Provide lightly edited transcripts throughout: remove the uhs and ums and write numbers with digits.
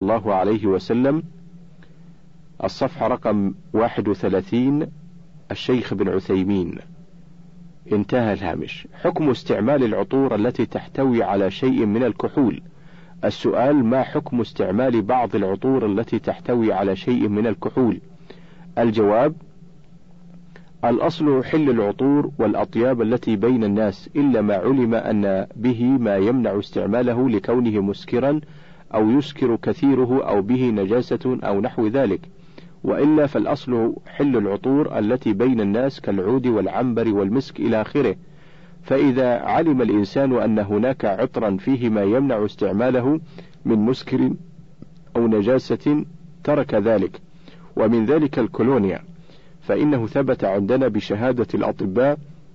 الله عليه وسلم، الصفحة رقم 31، الشيخ بن عثيمين. انتهى الهامش. حكم استعمال العطور التي تحتوي على شيء من الكحول. السؤال: ما حكم استعمال بعض العطور التي تحتوي على شيء من الكحول؟ الجواب: الأصل حل العطور والأطياب التي بين الناس، إلا ما علم أن به ما يمنع استعماله لكونه مسكرا أو يسكر كثيره أو به نجاسة أو نحو ذلك، وإلا فالأصل حل العطور التي بين الناس كالعود والعنبر والمسك إلى آخره. فإذا علم الإنسان أن هناك عطرا فيه ما يمنع استعماله من مسكر أو نجاسة ترك ذلك. ومن ذلك الكولونيا، فإنه ثبت عندنا بشهادة الأطباء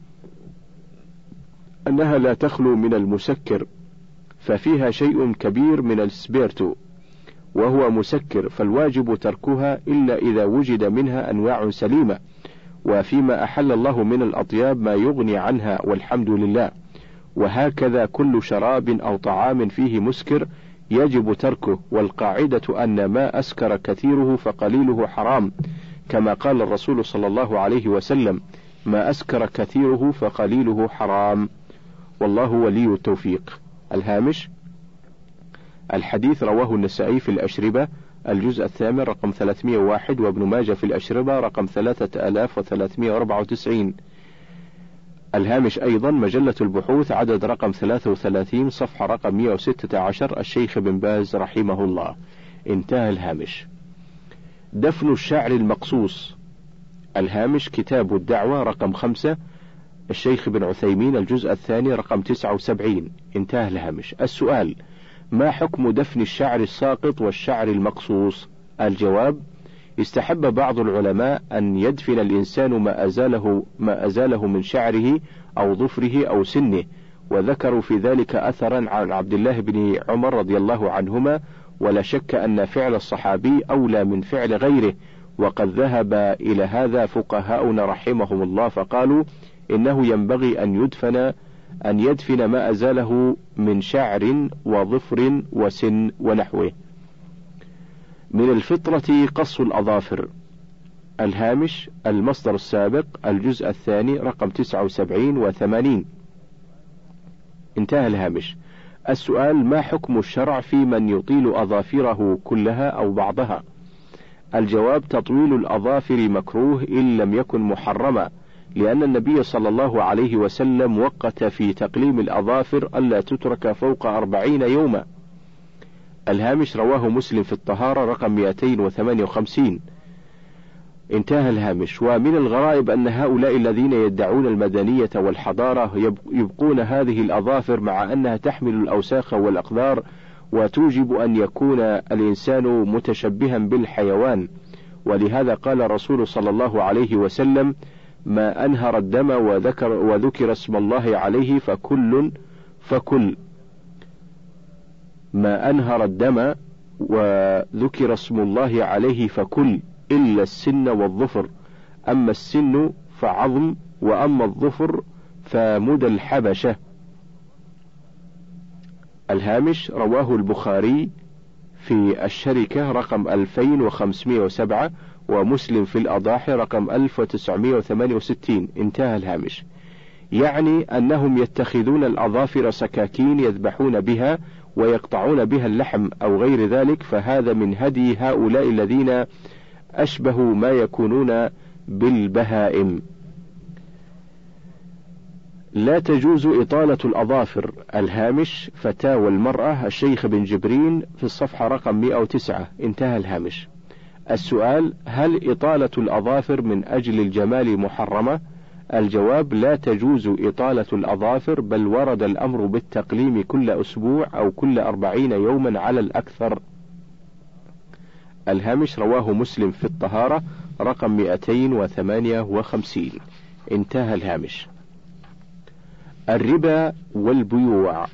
أنها لا تخلو من المسكر، ففيها شيء كبير من السبيرتو وهو مسكر، فالواجب تركها إلا إذا وجد منها أنواع سليمة، وفيما أحل الله من الأطياب ما يغني عنها والحمد لله. وهكذا كل شراب أو طعام فيه مسكر يجب تركه، والقاعدة أن ما أسكر كثيره فقليله حرام، كما قال الرسول صلى الله عليه وسلم: ما أسكر كثيره فقليله حرام، والله ولي التوفيق. الهامش: الحديث رواه النسائي في الأشربة الجزء 8 رقم 301، وابن ماجه في الأشربة رقم 3394. الهامش أيضا: مجلة البحوث عدد رقم 33 صفحة رقم 116، الشيخ بن باز رحمه الله. انتهى الهامش. دفن الشعر المقصوص. الهامش: كتاب الدعوة رقم 5، الشيخ بن عثيمين الجزء الثاني رقم 79. انتهى الهامش. السؤال: ما حكم دفن الشعر الساقط والشعر المقصوص؟ الجواب: استحب بعض العلماء أن يدفن الإنسان ما أزاله من شعره أو ظفره أو سنه، وذكروا في ذلك أثرا عن عبد الله بن عمر رضي الله عنهما، ولا شك أن فعل الصحابي أولى من فعل غيره، وقد ذهب إلى هذا فقهاؤنا رحمهم الله، فقالوا إنه ينبغي أن يدفن ما أزاله من شعر وظفر وسن ونحوه. من الفطرة قص الأظافر. الهامش: المصدر السابق الجزء الثاني رقم 79 و80. انتهى الهامش. السؤال: ما حكم الشرع في من يطيل أظافره كلها أو بعضها؟ الجواب: تطويل الأظافر مكروه إن لم يكن محرما، لأن النبي صلى الله عليه وسلم وقت في تقليم الأظافر ألا تترك فوق 40 يوما. الهامش: رواه مسلم في الطهارة رقم 258. انتهى الهامش. ومن الغرائب أن هؤلاء الذين يدعون المدنية والحضارة يبقون هذه الأظافر مع أنها تحمل الأوساخ والأقذار، وتوجب أن يكون الإنسان متشبها بالحيوان. ولهذا قال الرسول صلى الله عليه وسلم: ما أنهر الدم وذكر اسم الله عليه فكل ما أنهر الدم وذكر اسم الله عليه فكل، إلا السن والظفر، أما السن فعظم، وأما الظفر فمدى الحبشة. الهامش: رواه البخاري في الشركة رقم 2507، ومسلم في الأضاحي رقم 1968. انتهى الهامش. يعني أنهم يتخذون الأظافر سكاكين يذبحون بها ويقطعون بها اللحم أو غير ذلك، فهذا من هدي هؤلاء الذين أشبه ما يكونون بالبهائم. لا تجوز إطالة الأظافر. الهامش: فتاوى المرأة الشيخ بن جبرين في الصفحة رقم 109. انتهى الهامش. السؤال: هل إطالة الأظافر من أجل الجمال محرمة؟ الجواب: لا تجوز إطالة الأظافر، بل ورد الأمر بالتقليم كل أسبوع أو كل 40 يوما على الأكثر. الهامش: رواه مسلم في الطهارة رقم 258. انتهى الهامش. الربا والبيوع.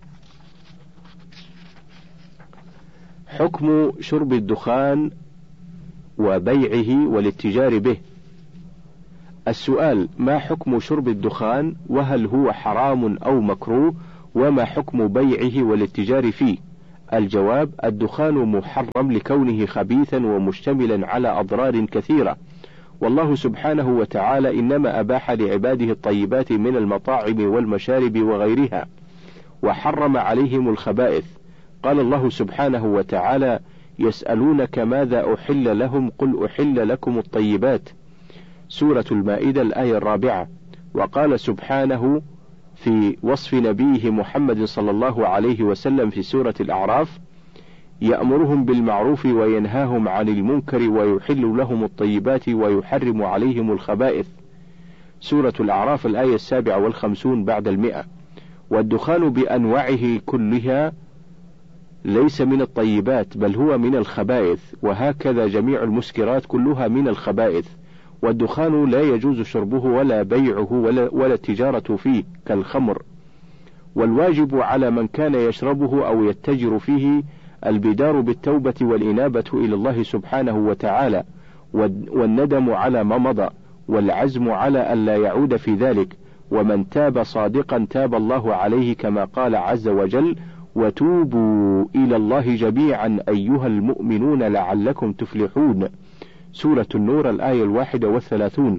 حكم شرب الدخان وبيعه والاتجار به. السؤال: ما حكم شرب الدخان، وهل هو حرام أو مكروه، وما حكم بيعه والاتجار فيه؟ الجواب: الدخان محرم لكونه خبيثا ومشتملا على أضرار كثيرة، والله سبحانه وتعالى إنما أباح لعباده الطيبات من المطاعم والمشارب وغيرها، وحرم عليهم الخبائث. قال الله سبحانه وتعالى: يسألونك ماذا أحل لهم قل أحل لكم الطيبات، سورة المائدة الآية 4. وقال سبحانه في وصف نبيه محمد صلى الله عليه وسلم في سورة الأعراف: يأمرهم بالمعروف وينهاهم عن المنكر ويحل لهم الطيبات ويحرم عليهم الخبائث، سورة الأعراف الآية 57 بعد 100. والدخان بأنواعه كلها ليس من الطيبات بل هو من الخبائث، وهكذا جميع المسكرات كلها من الخبائث، والدخان لا يجوز شربه ولا بيعه ولا التجارة فيه كالخمر. والواجب على من كان يشربه أو يتجر فيه البدار بالتوبة والإنابة إلى الله سبحانه وتعالى، والندم على ما مضى، والعزم على ألا يعود في ذلك، ومن تاب صادقا تاب الله عليه، كما قال عز وجل: وتوبوا إلى الله جميعا أيها المؤمنون لعلكم تفلحون، سورة النور الآية 31.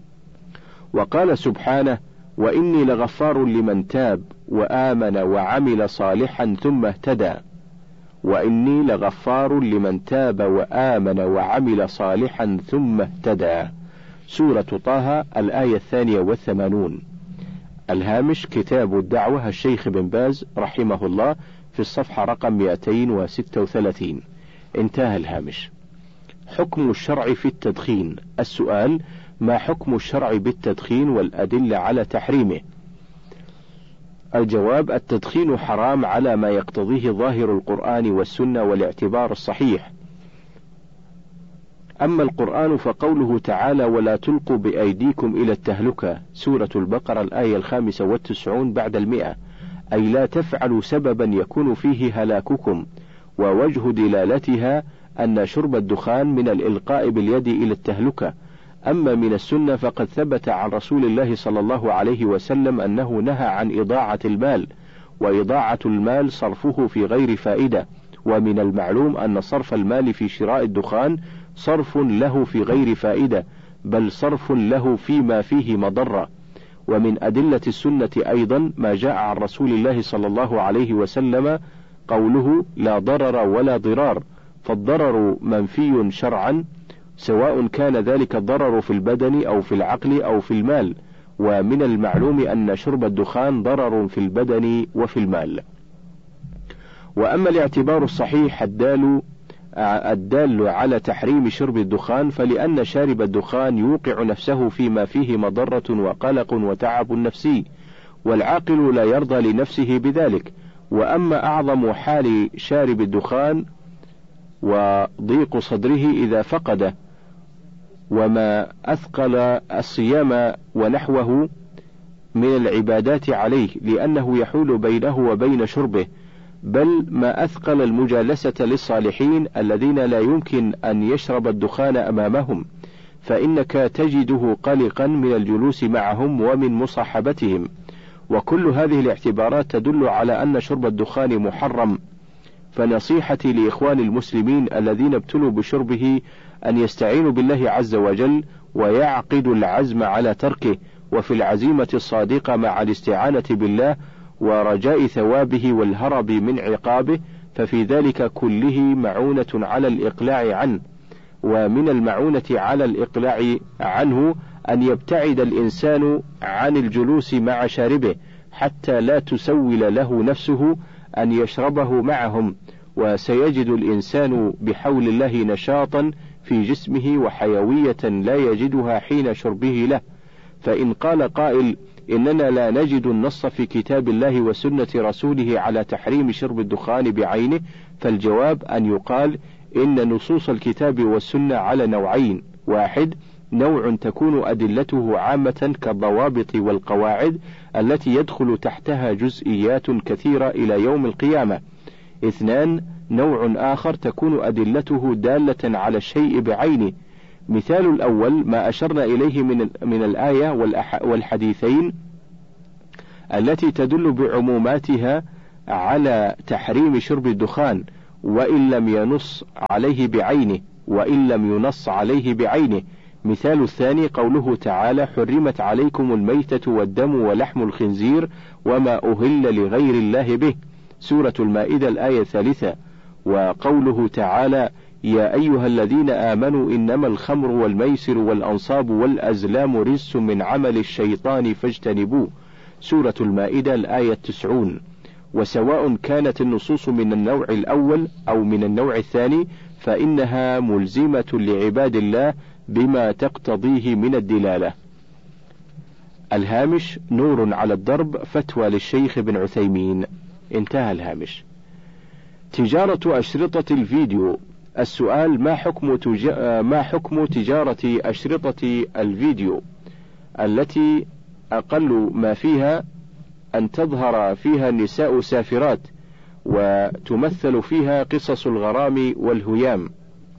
وقال سبحانه: وإني لغفار لمن تاب وآمن وعمل صالحا ثم اهتدى، وإني لغفار لمن تاب وآمن وعمل صالحا ثم اهتدى، سورة طه الآية 82. الهامش: كتاب الدعوة الشيخ بن باز رحمه الله في الصفحة رقم 236. انتهى الهامش. حكم الشرع في التدخين. السؤال: ما حكم الشرع بالتدخين والأدلة على تحريمه؟ الجواب: التدخين حرام على ما يقتضيه ظاهر القرآن والسنة والاعتبار الصحيح. أما القرآن فقوله تعالى: ولا تلقوا بأيديكم إلى التهلكة، سورة البقرة الآية 95 بعد 100، أي لا تفعلوا سببا يكون فيه هلاككم، ووجه دلالتها أن شرب الدخان من الإلقاء باليد إلى التهلكة. أما من السنة فقد ثبت عن رسول الله صلى الله عليه وسلم أنه نهى عن إضاعة المال، وإضاعة المال صرفه في غير فائدة، ومن المعلوم أن صرف المال في شراء الدخان صرف له في غير فائدة، بل صرف له فيما فيه مضرة. ومن أدلة السنة أيضا ما جاء عن رسول الله صلى الله عليه وسلم قوله: لا ضرر ولا ضرار، فالضرر منفي شرعا، سواء كان ذلك الضرر في البدن أو في العقل أو في المال، ومن المعلوم أن شرب الدخان ضرر في البدن وفي المال. وأما الاعتبار الصحيح الدال على تحريم شرب الدخان، فلأن شارب الدخان يوقع نفسه فيما فيه مضرة وقلق وتعب نفسي، والعاقل لا يرضى لنفسه بذلك. وأما أعظم حال شارب الدخان وضيق صدره إذا فقده، وما أثقل الصيام ونحوه من العبادات عليه، لأنه يحول بينه وبين شربه، بل ما أثقل المجالسة للصالحين الذين لا يمكن أن يشرب الدخان أمامهم، فإنك تجده قلقا من الجلوس معهم ومن مصاحبتهم. وكل هذه الاعتبارات تدل على أن شرب الدخان محرم. فنصيحتي لإخوان المسلمين الذين ابتلوا بشربه أن يستعينوا بالله عز وجل ويعقدوا العزم على تركه، وفي العزيمة الصادقة مع الاستعانة بالله ورجاء ثوابه والهرب من عقابه، ففي ذلك كله معونة على الإقلاع عنه. ومن المعونة على الإقلاع عنه أن يبتعد الإنسان عن الجلوس مع شاربه، حتى لا تسول له نفسه أن يشربه معهم، وسيجد الإنسان بحول الله نشاطا في جسمه وحيوية لا يجدها حين شربه له. فإن قال قائل: إننا لا نجد النص في كتاب الله وسنة رسوله على تحريم شرب الدخان بعينه، فالجواب أن يقال: إن نصوص الكتاب والسنة على نوعين: واحد، نوع تكون أدلته عامة كالضوابط والقواعد التي يدخل تحتها جزئيات كثيرة إلى يوم القيامة. اثنان، نوع آخر تكون أدلته دالة على الشيء بعينه. مثال الأول ما أشرنا إليه من الآية والحديثين التي تدل بعموماتها على تحريم شرب الدخان وإن لم ينص عليه بعينه. مثال الثاني قوله تعالى: حرمت عليكم الميتة والدم ولحم الخنزير وما أهل لغير الله به، سورة المائدة الآية 3. وقوله تعالى: يا أيها الذين آمنوا إنما الخمر والميسر والأنصاب والأزلام رجس من عمل الشيطان فاجتنبوه، سورة المائدة الآية 90. وسواء كانت النصوص من النوع الأول أو من النوع الثاني فإنها ملزمة لعباد الله بما تقتضيه من الدلالة. الهامش: نور على الدرب، فتوى للشيخ بن عثيمين. انتهى الهامش. تجارة أشرطة الفيديو. السؤال: ما حكم تجارة أشرطة الفيديو التي أقل ما فيها أن تظهر فيها النساء سافرات وتمثل فيها قصص الغرام والهيام؟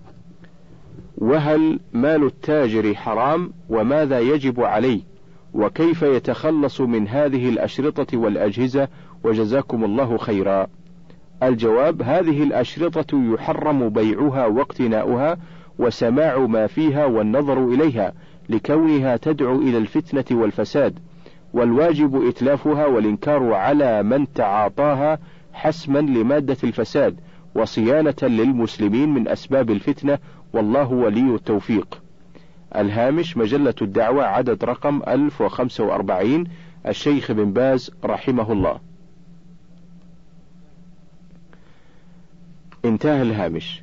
وهل مال التاجر حرام؟ وماذا يجب عليه؟ وكيف يتخلص من هذه الأشرطة والأجهزة؟ وجزاكم الله خيرا. الجواب: هذه الأشرطة يحرم بيعها واقتناؤها وسماع ما فيها والنظر إليها لكونها تدعو إلى الفتنة والفساد، والواجب إتلافها والإنكار على من تعاطاها حسما لمادة الفساد وصيانة للمسلمين من أسباب الفتنة، والله ولي التوفيق. الهامش: مجلة الدعوة، عدد رقم 1045، الشيخ بن باز رحمه الله. انتهى الهامش.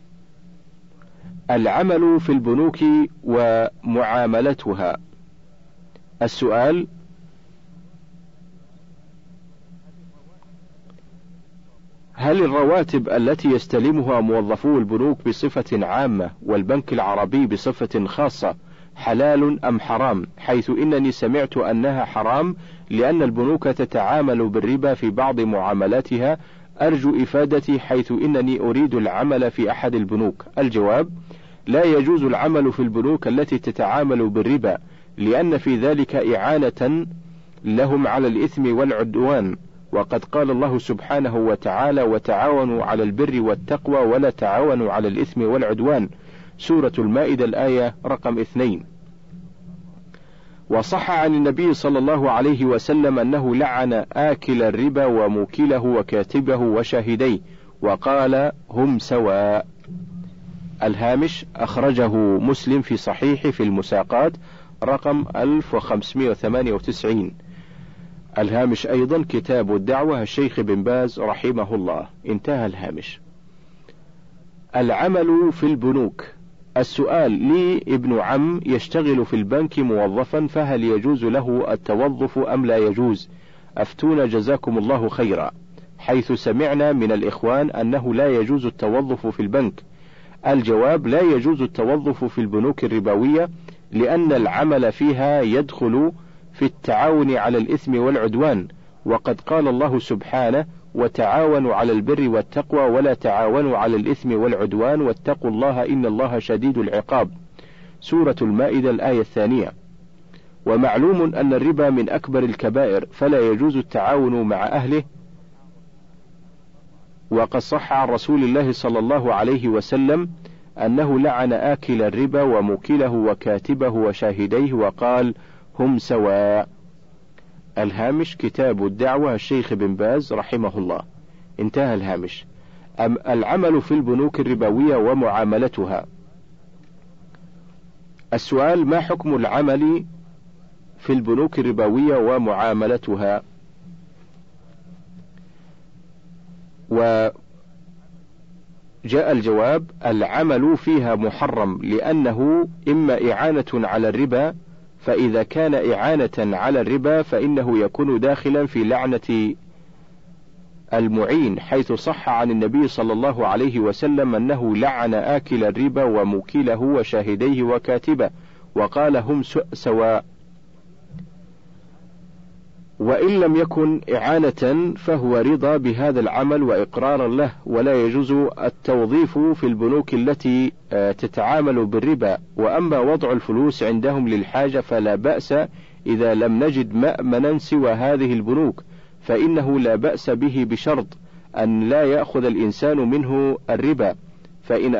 العمل في البنوك ومعاملتها. السؤال: هل الرواتب التي يستلمها موظفو البنوك بصفة عامة والبنك العربي بصفة خاصة حلال أم حرام؟ حيث إنني سمعت أنها حرام لأن البنوك تتعامل بالربا في بعض معاملاتها. أرجو إفادتي حيث إنني أريد العمل في أحد البنوك. الجواب: لا يجوز العمل في البنوك التي تتعامل بالربا، لأن في ذلك إعانة لهم على الإثم والعدوان، وقد قال الله سبحانه وتعالى: وتعاونوا على البر والتقوى ولا تعاونوا على الإثم والعدوان، سورة المائدة الآية رقم 2. وصح عن النبي صلى الله عليه وسلم أنه لعن آكل الربا وموكله وكاتبه وشاهديه وقال: هم سواء. الهامش: أخرجه مسلم في صحيح في المساقات رقم 1598. الهامش أيضا: كتاب الدعوة، الشيخ بن باز رحمه الله. انتهى الهامش. العمل في البنوك. السؤال: لي ابن عم يشتغل في البنك موظفا، فهل يجوز له التوظف أم لا يجوز؟ أفتونا جزاكم الله خيرا، حيث سمعنا من الإخوان أنه لا يجوز التوظف في البنك. الجواب: لا يجوز التوظف في البنوك الربوية لأن العمل فيها يدخل في التعاون على الإثم والعدوان، وقد قال الله سبحانه: وتعاونوا على البر والتقوى ولا تعاونوا على الإثم والعدوان واتقوا الله إن الله شديد العقاب، سورة المائدة الآية 2. ومعلوم أن الربا من أكبر الكبائر، فلا يجوز التعاون مع أهله، وقد صح عن رسول الله صلى الله عليه وسلم أنه لعن آكل الربا وموكله وكاتبه وشاهديه وقال: هم سواء. الهامش: كتاب الدعوة، الشيخ بن باز رحمه الله. انتهى الهامش. العمل في البنوك الربوية ومعاملتها. السؤال: ما حكم العمل في البنوك الربوية ومعاملتها؟ وجاء الجواب: العمل فيها محرم لأنه إما إعانة على الربا، فإذا كان إعانة على الربا فإنه يكون داخلا في لعنة المعين، حيث صح عن النبي صلى الله عليه وسلم أنه لعن آكل الربا وموكله وشاهديه وكاتبه وقال: هم سواء. وإن لم يكن إعانة فهو رضا بهذا العمل وإقرارا له، ولا يجوز التوظيف في البنوك التي تتعامل بالربا. وأما وضع الفلوس عندهم للحاجة فلا بأس إذا لم نجد مأمنا سوى هذه البنوك، فإنه لا بأس به بشرط أن لا يأخذ الإنسان منه الربا، فإن